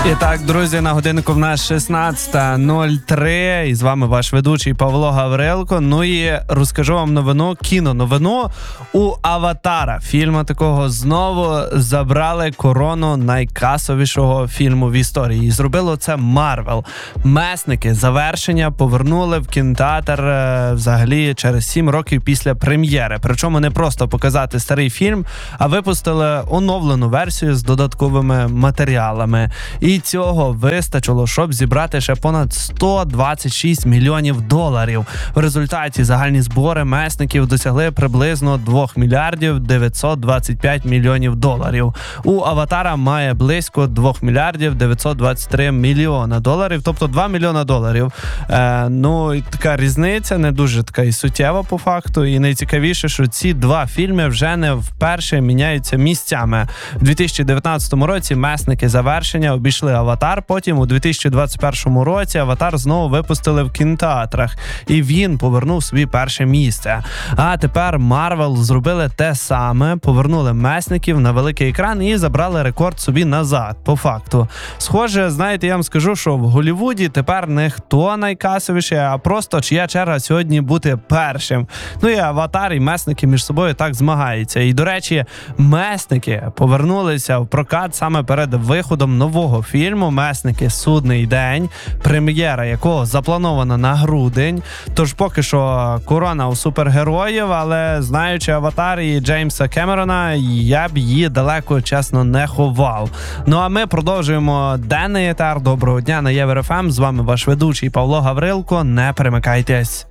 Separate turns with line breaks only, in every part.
І так, друзі, на годиннику в нас 16:03, і з вами ваш ведучий Павло Гаврилко. Ну і розкажу вам новину, кіноновину. У «Аватара», фільму такого, знову забрали корону найкасовішого фільму в історії. І зробило це Марвел. Месники завершення повернули в кінотеатр взагалі через 7 років після прем'єри. Причому не просто показати старий фільм, а випустили оновлену версію з додатковими матеріалами. І цього вистачило, щоб зібрати ще понад $126 мільйонів. В результаті загальні збори месників досягли приблизно $2 мільярдів 925 мільйонів. У «Аватара» має близько $2 мільярдів 923 мільйона, тобто $2 мільйона. Ну, і така різниця, не дуже така і суттєва по факту. І найцікавіше, що ці два фільми вже не вперше міняються місцями. У 2019 році месники завершення обійшли «Аватар», потім у 2021 році «Аватар» знову випустили в кінотеатрах, і він повернув собі перше місце. А тепер Марвел зробили те саме, повернули месників на великий екран і забрали рекорд собі назад, по факту. Схоже, знаєте, я вам скажу, що в Голлівуді тепер не хто найкасовіший, а просто чия черга сьогодні бути першим. Ну і «Аватар» і месники між собою так змагаються. І, до речі, месники повернулися в прокат саме перед виходом нового фільму «Месники. Судний день», прем'єра якого запланована на грудень. Тож поки що корона у супергероїв, але знаючи «Аватар» і Джеймса Кемерона, я б її далеко, чесно, не ховав. Ну а ми продовжуємо денний етер. Доброго дня на Євер ФМ. З вами ваш ведучий Павло Гаврилко. Не перемикайтесь.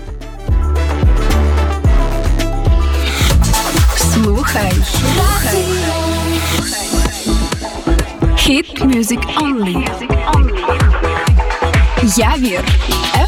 Слухай. Hit music only. Явір.